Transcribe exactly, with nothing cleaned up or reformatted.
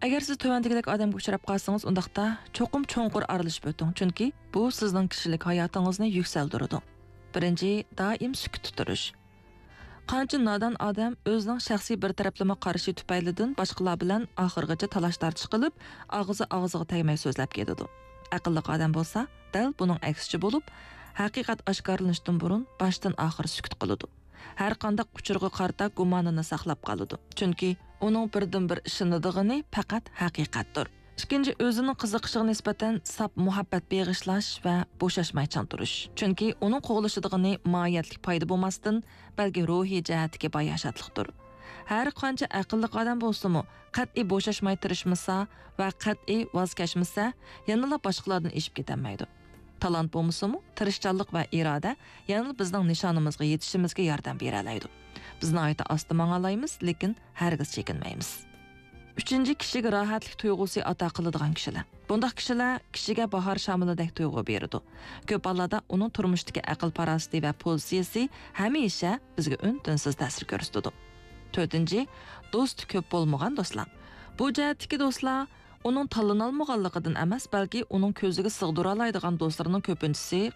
Agar siz tövəndikidək adamga uchrab qalsanız, undaqda çoxum çoğunqur aralışıb ötün. Çünki bu sizning kishilik hayotingizni yuksaldiradi. Birinchi, doim sukut tutirish. Qancha nodon odam o'zining shaxsiy bir taraflama qarashi tufaylidan boshqalar bilan oxirgacha talash-tartиш qilib, og'zi og'ziga tegmay so'zlab ketadi. Aqlli odam bo'lsa, dal buning aksicha bo'lib, haqiqat oshkorlanishdan burun boshdan oxir sukut qiladi. Har qanday uchurg'i qarta gumonini saqlab qoladi. Chunki uning birdan bir ishonidig'ini faqat haqiqatdir. Ikkinchi, o'zining qiziqishiga nisbatan sap muhabbat beg'ishlash va bo'shashmay chantirish. Chunki uning qo'g'lishidig'ini mohiyatlik foyda bo'lmasdan, balki ruhiy jihatga bayashatlikdir. Har qancha aqlli odam bo'lsa-mu, qat'iy bo'shashmay tirishmasa va qat'iy voz kechmasa, yanada boshqalardan eshib ketolmaydi. Talant bo'lmasa-mu, tirishchanlik va iroda yana bizning nishonimizga yetishimizga yordam bera oladi. Bizni ayta osti mang'alaymiz, lekin hargiz chekinmaymiz. Uchinchi, kishiga rohatlik tuyg'usi ato qiladigan kishilar. Bundaq kishilar kishiga bahor shamilidek tuyg'u beradi. Ko'p hollarda uning turmushdagi aql parasti va pozitsiyasi hamisha bizga un-tinsiz ta'sir ko'rsatadi. To'rtinchi, do'st ko'p bo'lmagan do'stlar. Bu jihatdagi do'stlar uning tanlanolmaganligidan emas, balki uning ko'ziga sig'dira oladigan do'stlarining ko'pinchisi